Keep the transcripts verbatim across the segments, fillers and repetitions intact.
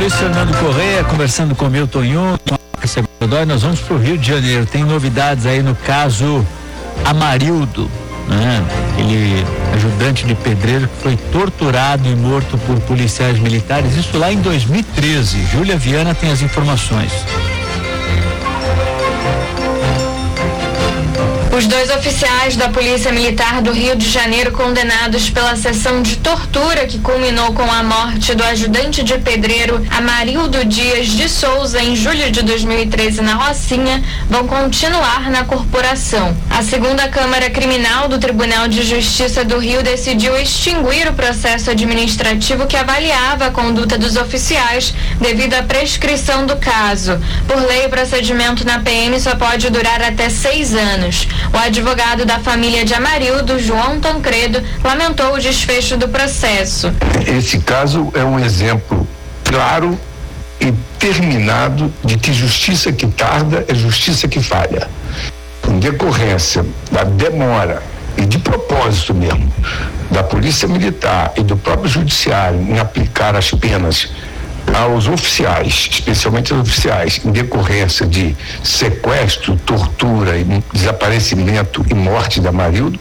Luiz Fernando Correia, conversando com Milton Yun, nós vamos para o Rio de Janeiro. Tem novidades aí no caso Amarildo, né? Aquele ajudante de pedreiro que foi torturado e morto por policiais militares, isso lá em dois mil e treze. Júlia Viana tem as informações. Os dois oficiais da Polícia Militar do Rio de Janeiro condenados pela sessão de tortura que culminou com a morte do ajudante de pedreiro Amarildo Dias de Souza em julho de dois mil e treze na Rocinha vão continuar na corporação. A segunda Câmara Criminal do Tribunal de Justiça do Rio decidiu extinguir o processo administrativo que avaliava a conduta dos oficiais devido à prescrição do caso. Por lei, o procedimento na P M só pode durar até seis anos. O advogado da família de Amarildo, João Tancredo, lamentou o desfecho do processo. Esse caso é um exemplo claro e terminado de que justiça que tarda é justiça que falha. Em decorrência da demora e de propósito mesmo da Polícia Militar e do próprio Judiciário em aplicar as penas aos oficiais, especialmente aos oficiais, em decorrência de sequestro, tortura, e desaparecimento e morte da Amarildo,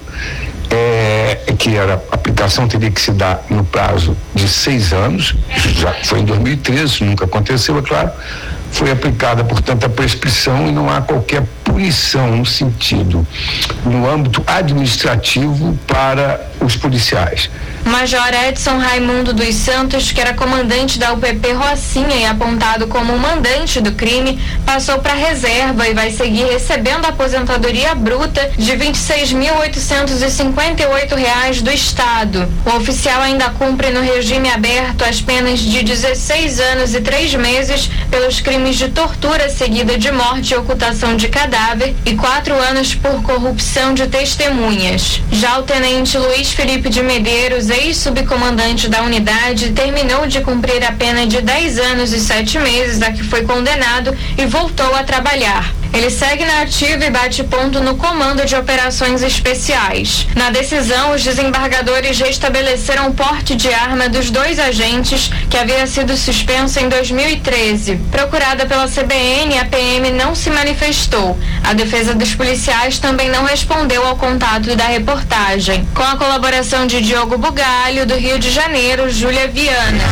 é, que era, a aplicação teria que se dar no prazo de seis anos, isso já foi em dois mil e treze, nunca aconteceu, é claro, foi aplicada, portanto, a prescrição e não há qualquer punição no sentido, no âmbito administrativo para os policiais. Major Edson Raimundo dos Santos, que era comandante da U P P Rocinha e apontado como o mandante do crime, passou para reserva e vai seguir recebendo a aposentadoria bruta de vinte e seis mil oitocentos e cinquenta e oito reais do Estado. O oficial ainda cumpre no regime aberto as penas de dezesseis anos e três meses pelos crimes de tortura seguida de morte e ocultação de cadáver e quatro anos por corrupção de testemunhas. Já o tenente Luiz Felipe de Medeiros, ex-subcomandante da unidade, terminou de cumprir a pena de dez anos e sete meses a que foi condenado e voltou a trabalhar. Ele segue na ativa e bate ponto no Comando de Operações Especiais. Na decisão, os desembargadores restabeleceram o porte de arma dos dois agentes, que havia sido suspenso em dois mil e treze. Procurada pela C B N, a P M não se manifestou. A defesa dos policiais também não respondeu ao contato da reportagem. Com a colaboração de Diogo Bugalho, do Rio de Janeiro, Júlia Viana.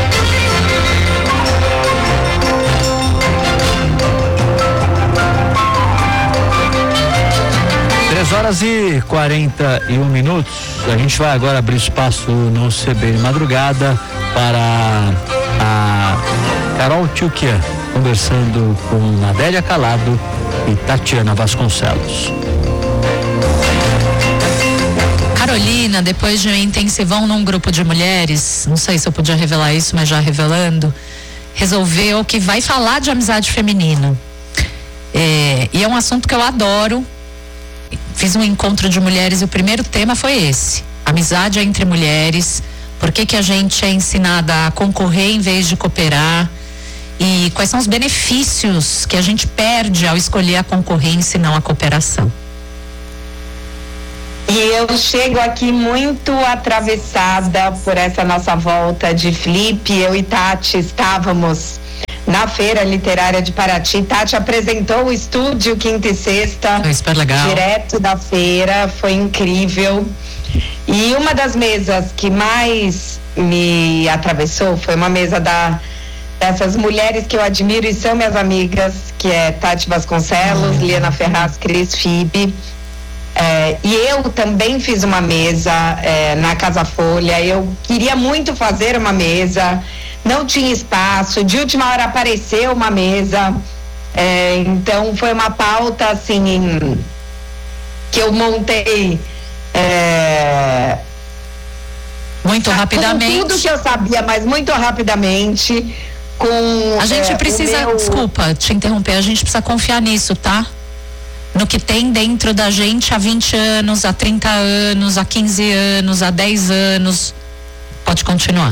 três horas e quarenta e um minutos. A gente vai agora abrir espaço no C B N Madrugada para a Carol Tchukia, conversando com Adélia Calado e Tatiana Vasconcelos. Carolina, depois de um intensivão num grupo de mulheres, não sei se eu podia revelar isso, mas já revelando, resolveu que vai falar de amizade feminina. É, e é um assunto que eu adoro. Fiz um encontro de mulheres e o primeiro tema foi esse: amizade entre mulheres. Por que que a gente é ensinada a concorrer em vez de cooperar? E quais são os benefícios que a gente perde ao escolher a concorrência e não a cooperação? E eu chego aqui muito atravessada por essa nossa volta de Flip. Eu e Tati estávamos na Feira Literária de Paraty. Tati apresentou o estúdio quinta e sexta. Foi super legal. Direto da feira, foi incrível. E uma das mesas que mais me atravessou foi uma mesa da, dessas mulheres que eu admiro e são minhas amigas, que é Tati Vasconcelos, uhum. Liana Ferraz, Cris, Fibe. É, e eu também fiz uma mesa é, na Casa Folha. Eu queria muito fazer uma mesa, não tinha espaço, de última hora apareceu uma mesa, é, então foi uma pauta assim que eu montei é, muito rapidamente, com tudo que eu sabia, mas muito rapidamente. Com a gente é, precisa, meu... desculpa te interromper, a gente precisa confiar nisso, tá? No que tem dentro da gente há vinte anos, há trinta anos, há quinze anos, há dez anos. Pode continuar.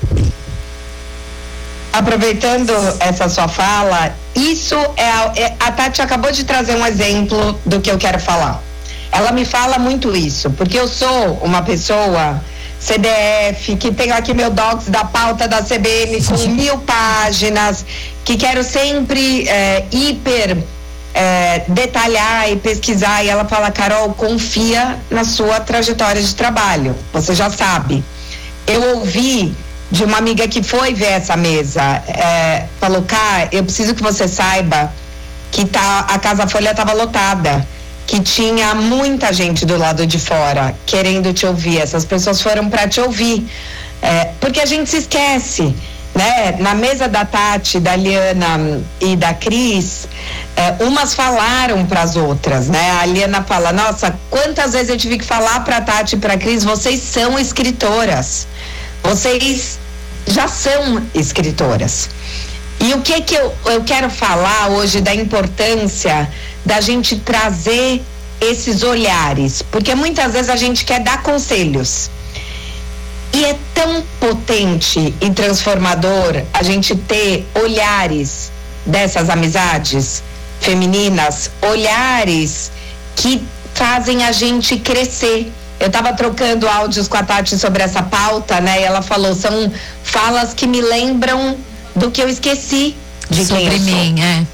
Aproveitando essa sua fala, isso é a, é a Tati acabou de trazer um exemplo do que eu quero falar. Ela me fala muito isso, porque eu sou uma pessoa C D F, que tenho aqui meu docs da pauta da C B M com mil páginas, que quero sempre é, hiper é, detalhar e pesquisar, e ela fala, Carol, confia na sua trajetória de trabalho, você já sabe. Eu ouvi de uma amiga que foi ver essa mesa, é, falou, Cá, eu preciso que você saiba que tá, a Casa Folha estava lotada, que tinha muita gente do lado de fora querendo te ouvir, essas pessoas foram para te ouvir, é, porque a gente se esquece, né? Na mesa da Tati, da Liana e da Cris, é, umas falaram para as outras, né? A Liana fala, nossa, quantas vezes eu tive que falar para a Tati e para a Cris, vocês são escritoras, vocês já são escritoras. E o que que eu, eu quero falar hoje da importância da gente trazer esses olhares, porque muitas vezes a gente quer dar conselhos e é tão potente e transformador a gente ter olhares dessas amizades femininas, olhares que fazem a gente crescer. Eu estava trocando áudios com a Tati sobre essa pauta, né? E ela falou, são falas que me lembram do que eu esqueci de sobre quem eu mim, sou. é.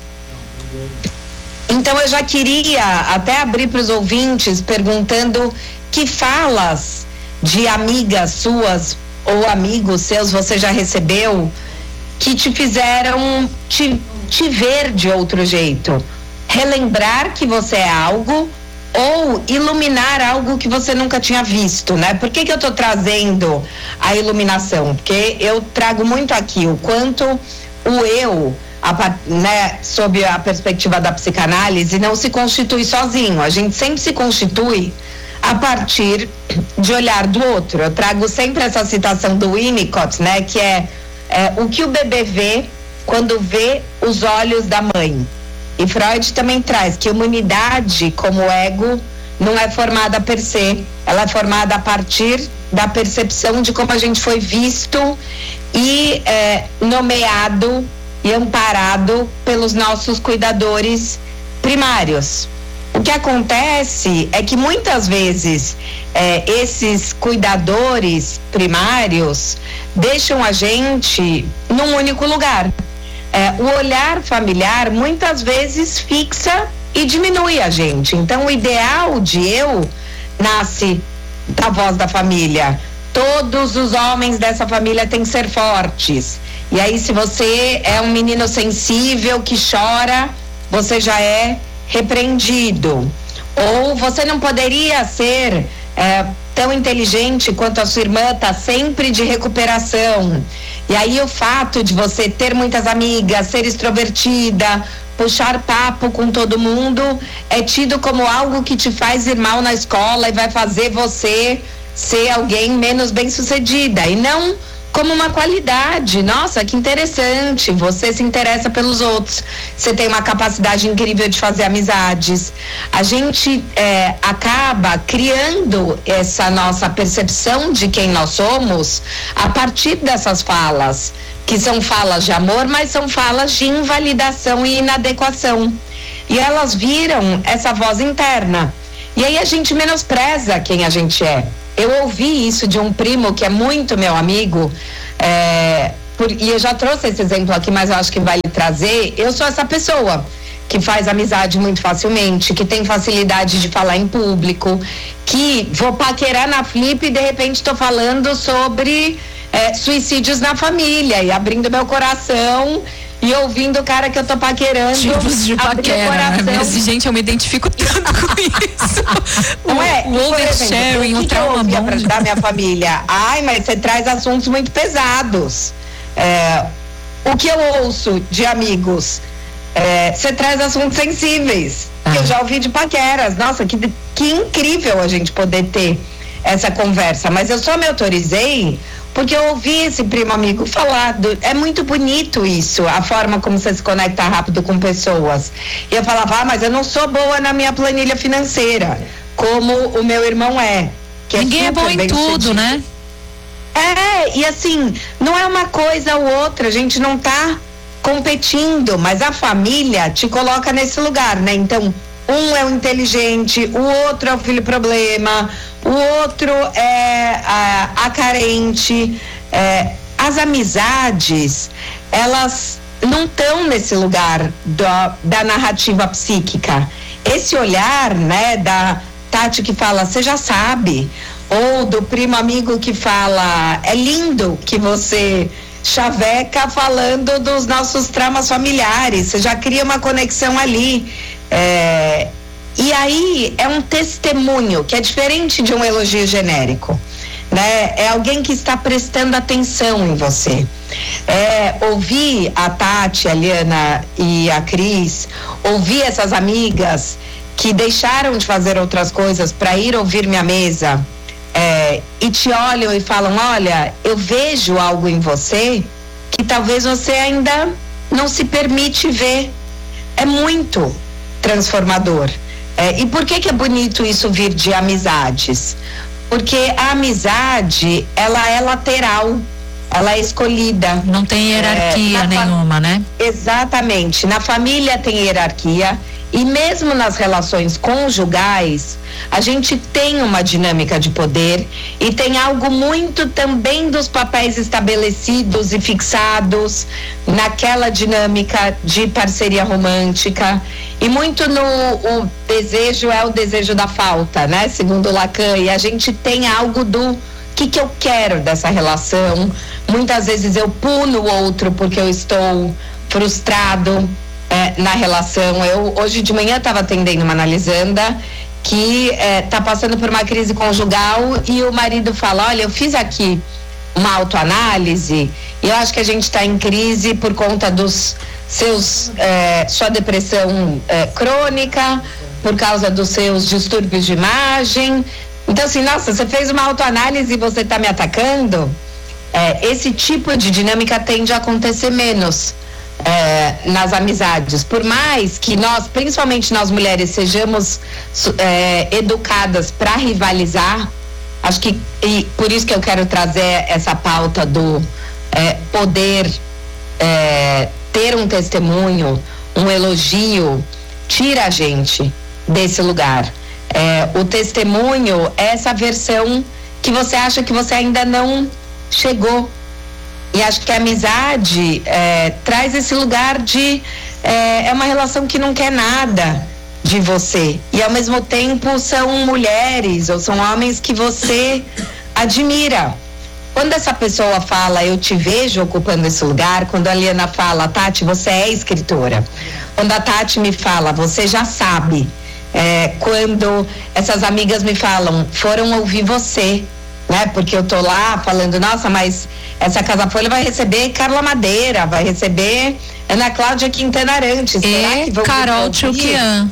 Então eu já queria até abrir para os ouvintes perguntando que falas de amigas suas ou amigos seus você já recebeu que te fizeram te, te ver de outro jeito, relembrar que você é algo ou iluminar algo que você nunca tinha visto, né? Por que que eu tô trazendo a iluminação? Porque eu trago muito aqui o quanto o eu, a, né, sob a perspectiva da psicanálise, não se constitui sozinho. A gente sempre se constitui a partir de olhar do outro. Eu trago sempre essa citação do Winnicott, né? Que é, é o que o bebê vê quando vê os olhos da mãe. E Freud também traz que a humanidade como ego não é formada per se, ela é formada a partir da percepção de como a gente foi visto e é, nomeado e amparado pelos nossos cuidadores primários. O que acontece é que muitas vezes é, esses cuidadores primários deixam a gente num único lugar. É, o olhar familiar muitas vezes fixa e diminui a gente. Então o ideal de eu nasce da voz da família. Todos os homens dessa família têm que ser fortes. E aí se você é um menino sensível que chora, você já é repreendido. Ou você não poderia ser é, tão inteligente quanto a sua irmã, tá sempre de recuperação. E aí o fato de você ter muitas amigas, ser extrovertida, puxar papo com todo mundo, é tido como algo que te faz ir mal na escola e vai fazer você ser alguém menos bem-sucedida, e não como uma qualidade. Nossa, que interessante, você se interessa pelos outros, você tem uma capacidade incrível de fazer amizades. A gente é, acaba criando essa nossa percepção de quem nós somos a partir dessas falas, que são falas de amor, mas são falas de invalidação e inadequação, e elas viram essa voz interna, e aí a gente menospreza quem a gente é. Eu ouvi isso de um primo que é muito meu amigo, é, por, e eu já trouxe esse exemplo aqui, mas eu acho que vale trazer. Eu sou essa pessoa que faz amizade muito facilmente, que tem facilidade de falar em público, que vou paquerar na Flip e de repente estou falando sobre é, suicídios na família e abrindo meu coração e ouvindo o cara que eu tô paquerando. Tipos de paquera, né? Mas, gente, eu me identifico tanto com isso. Não o, é? O oversharing, o trauma bond da minha família. Ai, mas você traz assuntos muito pesados. É, o que eu ouço de amigos, é, você traz assuntos sensíveis. Ah. Eu já ouvi de paqueras. Nossa, que, que incrível a gente poder ter essa conversa. Mas eu só me autorizei porque eu ouvi esse primo amigo falar, do, é muito bonito isso, a forma como você se conecta rápido com pessoas. E eu falava, ah, mas eu não sou boa na minha planilha financeira, como o meu irmão é. Que Ninguém é, é bom em tudo, né? É, e assim, não é uma coisa ou outra, a gente não tá competindo, mas a família te coloca nesse lugar, né? Então, um é o inteligente, o outro é o filho problema, o outro é a, a carente. É, as amizades, elas não estão nesse lugar do, da narrativa psíquica. Esse olhar, né, da Tati que fala, você já sabe, ou do primo amigo que fala, é lindo que você chaveca falando dos nossos traumas familiares, você já cria uma conexão ali. É, e aí é um testemunho que é diferente de um elogio genérico, né? É alguém que está prestando atenção em você. É, ouvir a Tati, a Liana e a Cris, ouvir essas amigas que deixaram de fazer outras coisas para ir ouvir minha mesa, é, e te olham e falam, olha, eu vejo algo em você que talvez você ainda não se permite ver. É muito transformador. É, e por que que é bonito isso vir de amizades? Porque a amizade, ela é lateral, ela é escolhida. Não tem hierarquia é, nenhuma, né? Exatamente. Na família tem hierarquia e mesmo nas relações conjugais, a gente tem uma dinâmica de poder e tem algo muito também dos papéis estabelecidos e fixados naquela dinâmica de parceria romântica. E muito no o desejo é o desejo da falta, né? Segundo Lacan, e a gente tem algo do que que eu quero dessa relação. Muitas vezes eu puno o outro porque eu estou frustrado é, na relação. Eu hoje de manhã estava atendendo uma analisanda que está é, passando por uma crise conjugal e o marido fala, olha, eu fiz aqui uma autoanálise e eu acho que a gente está em crise por conta dos seus é, sua depressão é, crônica, por causa dos seus distúrbios de imagem. Então assim, nossa, você fez uma autoanálise e você está me atacando? É, esse tipo de dinâmica tende a acontecer menos é, nas amizades, por mais que nós, principalmente nós mulheres, sejamos é, educadas para rivalizar. Acho que, e por isso que eu quero trazer essa pauta do é, poder é, ter um testemunho, um elogio, tira a gente desse lugar. É, o testemunho é essa versão que você acha que você ainda não chegou. E acho que a amizade é, traz esse lugar de é, é uma relação que não quer nada de você e ao mesmo tempo são mulheres ou são homens que você admira. Quando essa pessoa fala, eu te vejo ocupando esse lugar, quando a Liana fala, Tati, você é escritora, quando a Tati me fala, você já sabe, é, quando essas amigas me falam, foram ouvir você, né? Porque eu tô lá falando, nossa, mas essa Casa Folha vai receber Carla Madeira, vai receber Ana Cláudia Quintana Arantes, e Carol Tchukian.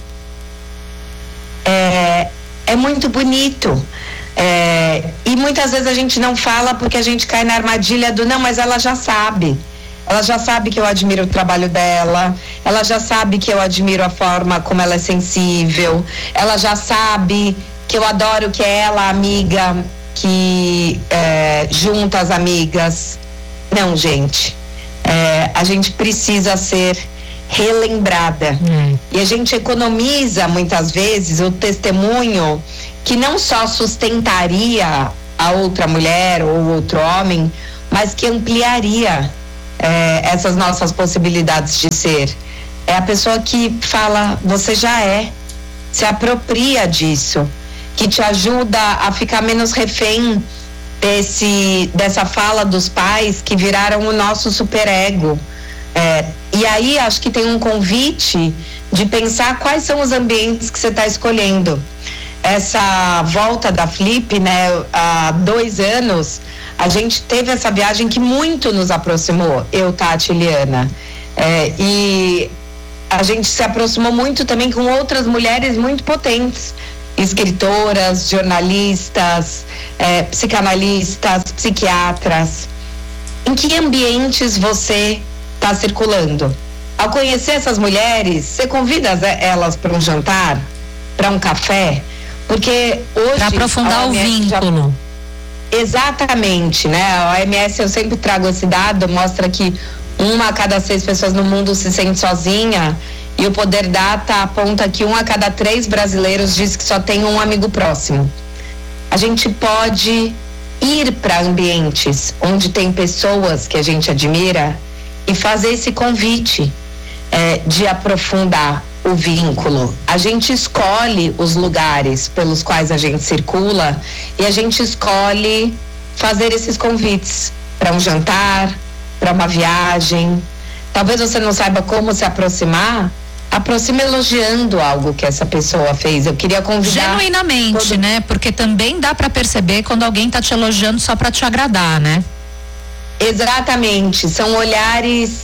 É, é muito bonito. É, e muitas vezes a gente não fala porque a gente cai na armadilha do não, mas ela já sabe. Ela já sabe que eu admiro o trabalho dela, ela já sabe que eu admiro a forma como ela é sensível, ela já sabe que eu adoro que é ela, a amiga que é, junta as amigas. Não, gente, é, a gente precisa ser relembrada. Hum. E a gente economiza muitas vezes o testemunho que não só sustentaria a outra mulher ou outro homem, mas que ampliaria é, essas nossas possibilidades de ser. É a pessoa que fala, você já é, se apropria disso, que te ajuda a ficar menos refém desse, dessa fala dos pais que viraram o nosso superego. É, e aí acho que tem um convite de pensar quais são os ambientes que você está escolhendo. Essa volta da Flip, né, há dois anos, a gente teve essa viagem que muito nos aproximou, eu, Tati e Liana. É, e a gente se aproximou muito também com outras mulheres muito potentes, escritoras, jornalistas, é, psicanalistas, psiquiatras. Em que ambientes você está circulando? Ao conhecer essas mulheres, você convida elas para um jantar, para um café? Porque hoje... Para aprofundar o vínculo. Já, exatamente, né? A O M S, eu sempre trago esse dado, mostra que uma a cada seis pessoas no mundo se sente sozinha E o Poder Data aponta que um a cada três brasileiros diz que só tem um amigo próximo. A gente pode ir para ambientes onde tem pessoas que a gente admira e fazer esse convite é, de aprofundar o vínculo. A gente escolhe os lugares pelos quais a gente circula e a gente escolhe fazer esses convites para um jantar, para uma viagem. Talvez você não saiba como se aproximar, aproxima elogiando algo que essa pessoa fez. Eu queria convidar genuinamente, todo... né? Porque também dá para perceber quando alguém tá te elogiando só para te agradar, né? Exatamente, são olhares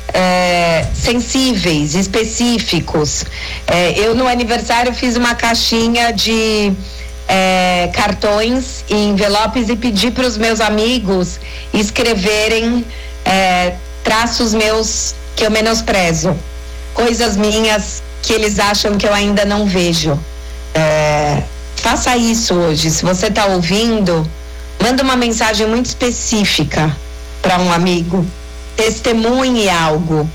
É, sensíveis, específicos. É, eu no aniversário fiz uma caixinha de é, cartões e envelopes e pedi para os meus amigos escreverem é, traços meus que eu menosprezo, coisas minhas que eles acham que eu ainda não vejo. É, faça isso hoje. Se você está ouvindo, manda uma mensagem muito específica para um amigo. Testemunhe algo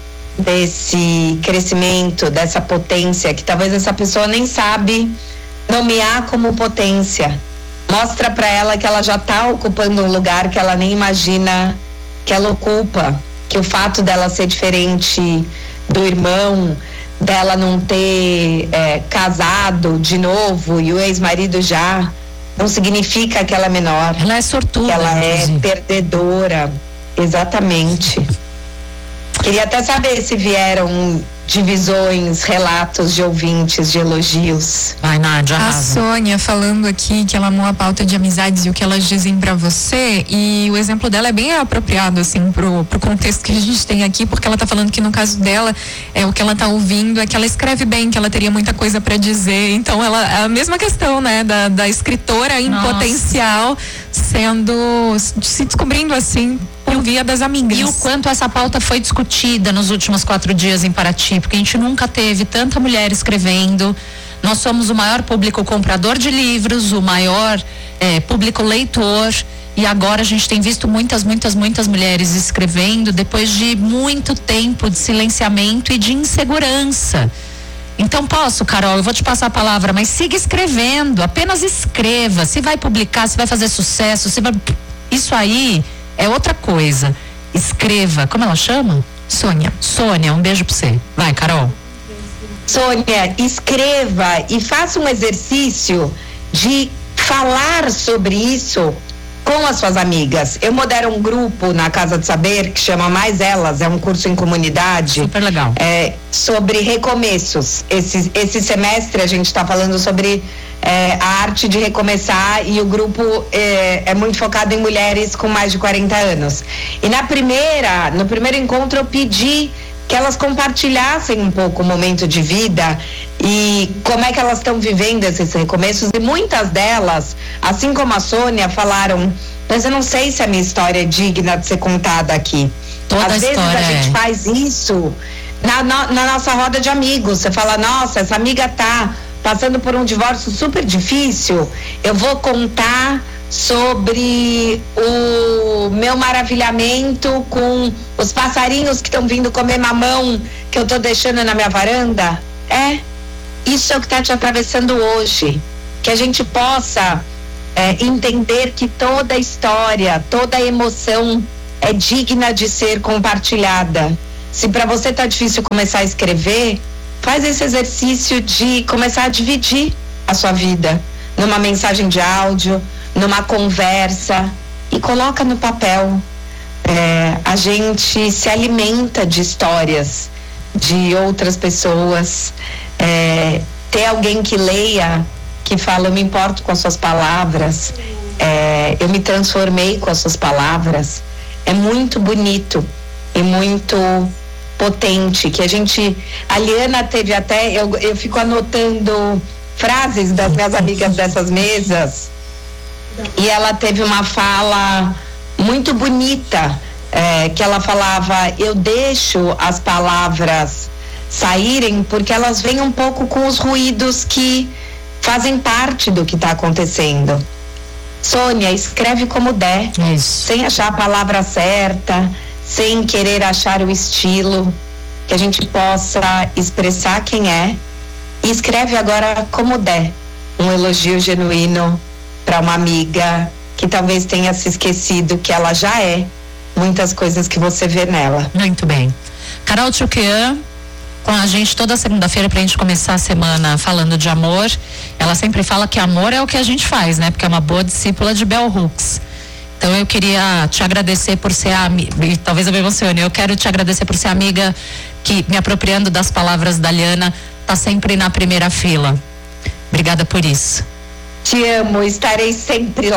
desse crescimento, dessa potência que talvez essa pessoa nem sabe nomear como potência. Mostra para ela que ela já está ocupando um lugar que ela nem imagina que ela ocupa, que o fato dela ser diferente do irmão, dela não ter é, casado de novo e o ex-marido já, não significa que ela é menor. Ela é sortuda. Que ela é inclusive. perdedora. Exatamente. Queria até saber se vieram divisões, relatos de ouvintes, de elogios. Vai, Nádia, A arrasa. Sônia falando aqui que ela amou a pauta de amizades e o que elas dizem pra você, e o exemplo dela é bem apropriado, assim, pro, pro contexto que a gente tem aqui, porque ela tá falando que no caso dela, é, o que ela tá ouvindo é que ela escreve bem, que ela teria muita coisa pra dizer, então ela, é a mesma questão, né, da, da escritora em Nossa. potencial sendo, se descobrindo assim, por via das amigas. E o quanto essa pauta foi discutida nos últimos quatro dias em Paraty, porque a gente nunca teve tanta mulher escrevendo. Nós somos o maior público comprador de livros, o maior eh, público leitor, e agora a gente tem visto muitas, muitas, muitas mulheres escrevendo depois de muito tempo de silenciamento e de insegurança. Então posso, Carol, eu vou te passar a palavra, mas siga escrevendo, apenas escreva. Se vai publicar, se vai fazer sucesso, se vai... isso aí é outra coisa. Escreva. Como ela chama? Sônia. Sônia, um beijo pra você. Vai, Carol. Sônia, escreva e faça um exercício de falar sobre isso com as suas amigas. Eu modero um grupo na Casa do Saber que chama Mais Elas, é um curso em comunidade. Super legal. É, sobre recomeços. Esse, esse semestre a gente está falando sobre é, a arte de recomeçar, e o grupo é, é muito focado em mulheres com mais de quarenta anos. E na primeira, no primeiro encontro eu pedi que elas compartilhassem um pouco o momento de vida e como é que elas estão vivendo esses recomeços, e muitas delas, assim como a Sônia, falaram: mas eu não sei se a minha história é digna de ser contada aqui. Toda Às a vezes história a gente é. faz isso na, na, na nossa roda de amigos. Você fala: nossa, essa amiga tá passando por um divórcio super difícil, eu vou contar sobre o meu maravilhamento com os passarinhos que estão vindo comer mamão que eu tô deixando na minha varanda. É, isso é o que está te atravessando hoje. Que a gente possa é, entender que toda história, toda emoção é digna de ser compartilhada. Se para você tá difícil começar a escrever, faz esse exercício de começar a dividir a sua vida numa mensagem de áudio, numa conversa, e coloca no papel. É, a gente se alimenta de histórias de outras pessoas. É, ter alguém que leia, que fala: eu me importo com as suas palavras, é, eu me transformei com as suas palavras, é muito bonito e muito potente. Que a gente, a Liana teve até, eu, eu fico anotando frases das minhas amigas dessas mesas, e ela teve uma fala muito bonita, é, que ela falava: eu deixo as palavras saírem porque elas vêm um pouco com os ruídos que fazem parte do que está acontecendo. Sônia, escreve como der, Isso. sem achar a palavra certa, sem querer achar o estilo. que a gente possa expressar quem é e escreve agora como der um elogio genuíno para uma amiga que talvez tenha se esquecido que ela já é muitas coisas que você vê nela. Muito bem. Carol Tchoukian com a gente toda segunda-feira pra gente começar a semana falando de amor. Ela sempre fala que amor é o que a gente faz, né? Porque é uma boa discípula de Bell Hooks. Então eu queria te agradecer por ser amiga, e talvez eu me emocione, eu quero te agradecer por ser amiga que, me apropriando das palavras da Liana, tá sempre na primeira fila. Obrigada por isso. Te amo, estarei sempre lá.